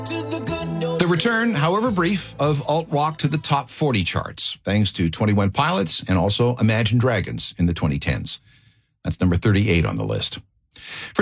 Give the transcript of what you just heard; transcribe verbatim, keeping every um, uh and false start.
The return, however brief, of alt-rock to the top forty charts, thanks to twenty-one Pilots and also Imagine Dragons in the twenty tens. That's number thirty-eight on the list. For